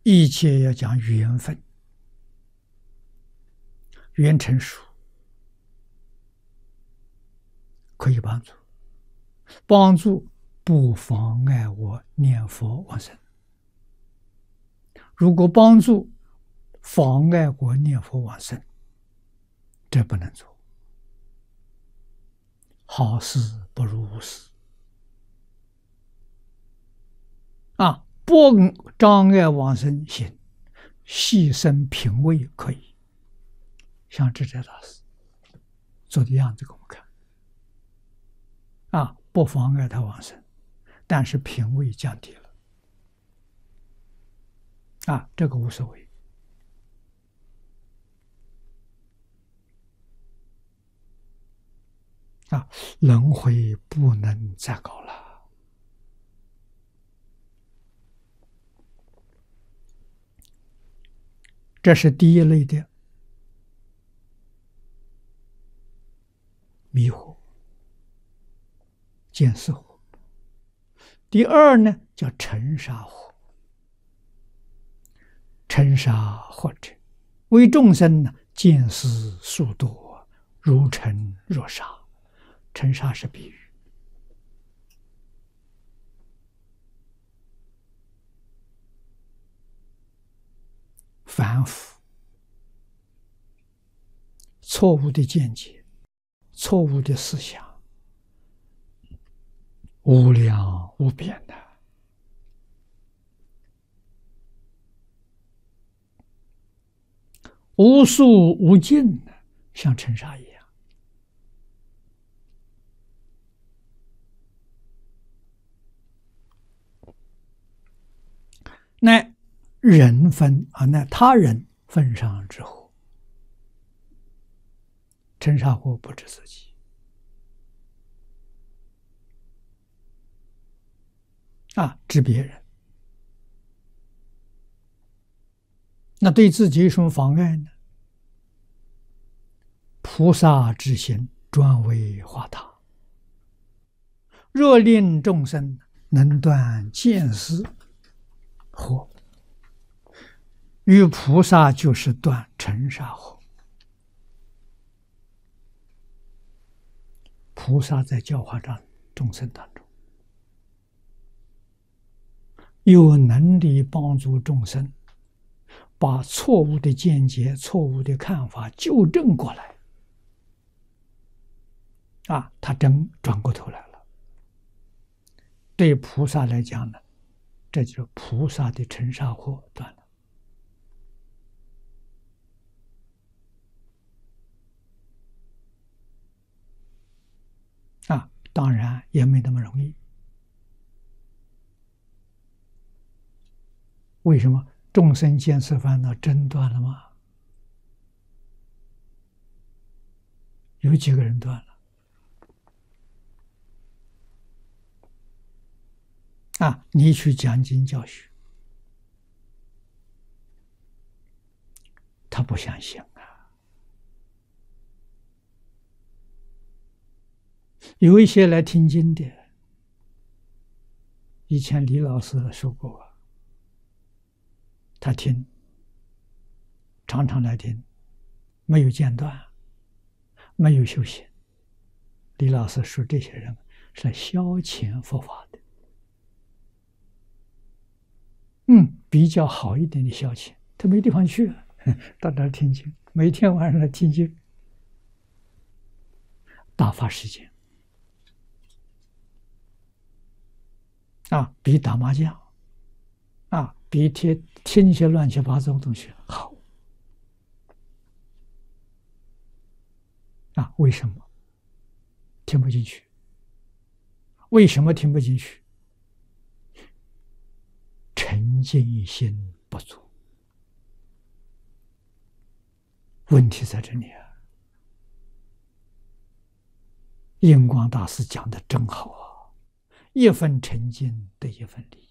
一切要讲缘分，缘成熟可以帮助，帮助不妨碍我念佛往生。如果帮助妨碍我念佛往生，这不能做。好事不如无事啊！不障碍往生行，牺牲品位可以。像智者大师做的样子给我们看啊，不妨碍他往生，但是品位降低了啊，这个无所谓啊，轮回不能再搞了。这是第一类的迷惑、见思惑。第二呢，叫尘沙惑。尘沙惑者，为众生呢见思数多，如尘若沙。尘沙是比喻。反腐、错误的见解、错误的思想，无量无边的。无数无尽的，像尘沙一样。那人分啊，那他人分上之后，尘沙惑不知自己啊，知别人。那对自己有什么妨碍呢？菩萨之心专为化他，若令众生能断见思惑，与菩萨就是断尘沙惑。菩萨在教化众生当中，有能力帮助众生把错误的见解、错误的看法纠正过来啊，他真转过头来了。对菩萨来讲呢，这就是菩萨的尘沙惑断了啊，当然也没那么容易。为什么？众生见思烦恼真断了吗？有几个人断了？啊，你去讲经教学，他不相信啊。有一些来听经的，以前李老师说过，他听，常常来听，没有间断，没有修行。李老师说，这些人是来消遣佛法的，比较好一点的消遣。他没地方去，到那儿听经，每天晚上来听经，打发时间啊，比打麻将啊，比听一些乱七八糟的东西好啊。为什么听不进去？为什么听不进去？沉静心不足。问题在这里啊。印光大师讲的真好啊，一分沉静得一分理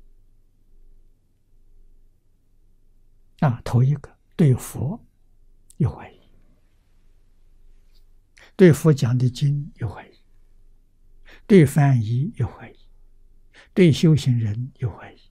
啊。头一个对佛有怀疑，对佛讲的经有怀疑，对翻译有怀疑，对修行人有怀疑